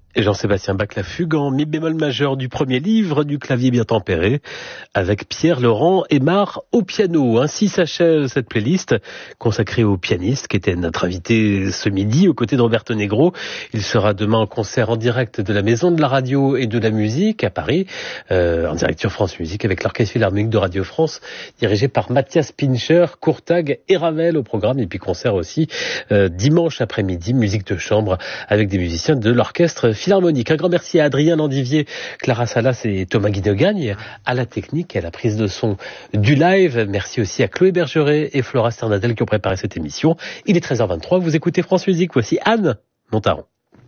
Et Jean-Sébastien Bach, la fugue en mi bémol majeur du premier livre du clavier bien tempéré, avec Pierre Laurent Aimard au piano. Ainsi s'achève cette playlist consacrée au pianiste qui était notre invité ce midi aux côtés de Roberto Negro. Il sera demain en concert en direct de la Maison de la Radio et de la Musique à Paris, en direct sur France Musique avec l'Orchestre Philharmonique de Radio France, dirigé par Mathias Pincher, Courtag et Ravel au programme. Et puis concert aussi dimanche après-midi, musique de chambre avec des musiciens de l'Orchestre Philharmonique. Un grand merci à Adrien Landivier, Clara Salas et Thomas Guidogagne à la technique et à la prise de son du live. Merci aussi à Chloé Bergeret et Flora Sternadel qui ont préparé cette émission. Il est 13h23, vous écoutez France Musique. Voici Anne Montaron.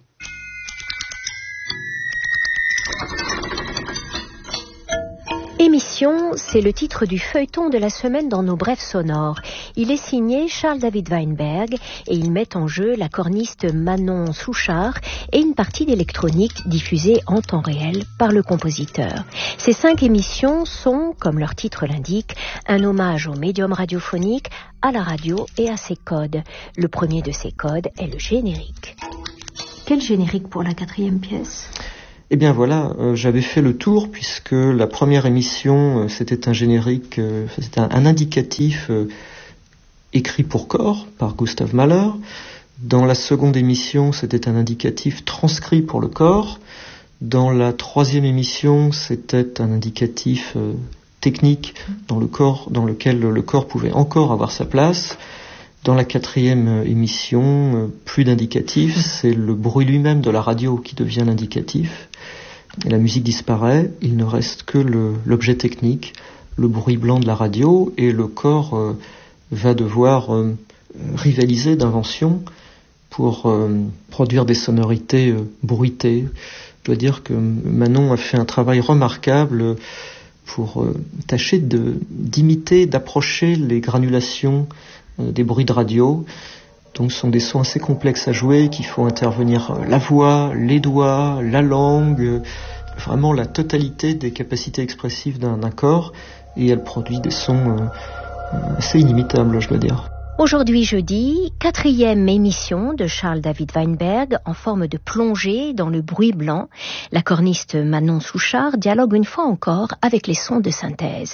Émission, c'est le titre du feuilleton de la semaine dans nos brèves sonores. Il est signé Charles-David Weinberg et il met en jeu la corniste Manon Souchard et une partie d'électronique diffusée en temps réel par le compositeur. Ces 5 émissions sont, comme leur titre l'indique, un hommage au médium radiophonique, à la radio et à ses codes. Le premier de ces codes est le générique. Quel générique pour la 4e pièce ? Eh bien voilà, j'avais fait le tour puisque la première émission, c'était un générique, c'était un indicatif écrit pour corps par Gustav Mahler. Dans la seconde émission, c'était un indicatif transcrit pour le corps. Dans la 3e émission, c'était un indicatif technique dans lequel le corps pouvait encore avoir sa place. Dans la 4e émission, plus d'indicatif, c'est le bruit lui-même de la radio qui devient l'indicatif. Et la musique disparaît, il ne reste que l'objet technique, le bruit blanc de la radio, et le corps va devoir rivaliser d'invention pour produire des sonorités bruitées. Je dois dire que Manon a fait un travail remarquable pour tâcher d'imiter, d'approcher les granulations des bruits de radio. Donc ce sont des sons assez complexes à jouer, qu'il faut intervenir la voix, les doigts, la langue, vraiment la totalité des capacités expressives d'un corps, et elle produit des sons assez inimitables, je dois dire. Aujourd'hui jeudi, 4e émission de Charles-David Weinberg en forme de plongée dans le bruit blanc. La corniste Manon Souchard dialogue une fois encore avec les sons de synthèse.